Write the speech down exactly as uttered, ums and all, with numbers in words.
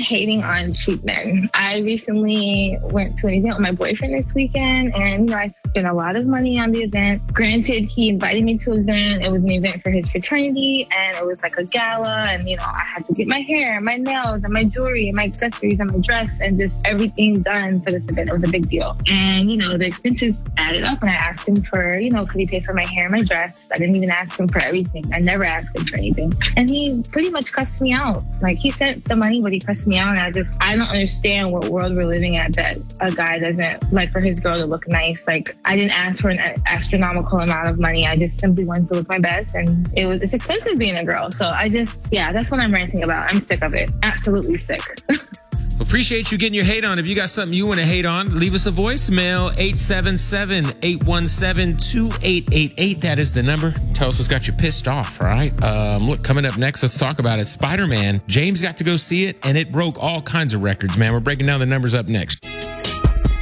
hating on cheap men. I recently went to an event with my boyfriend this weekend, and you know, I spent a lot of money on the event. Granted, he invited me to an event. It was an event for his fraternity, and it was like a gala, and you know, I had to get my hair, my nails, and my jewelry, and my accessories, and my dress, and just everything done for this event. It was a big deal. And you know, the expenses added up, and I asked him for, you know, could he pay for my hair and my dress? I didn't even ask him for everything. I never asked him for anything. And he pretty much cussed me out. Like, he sent the money, but he cussed me out, and I just, I don't understand what world we're living at that a guy doesn't, like, for his girl to look nice. Like, I didn't ask for an astronomical amount of money. I just simply wanted to look my best, and it was, it's expensive being a girl. So I just, yeah, that's what I'm ranting about. I'm sick of it. Absolutely sick. Appreciate you getting your hate on. If you got something you want to hate on, leave us a voicemail, eight seven seven, eight one seven, two eight eight eight. That is the number. Tell us what's got you pissed off, all right? Um, look, coming up next, let's talk about it. Spider-Man. James got to go see it, and it broke all kinds of records, man. We're breaking down the numbers up next.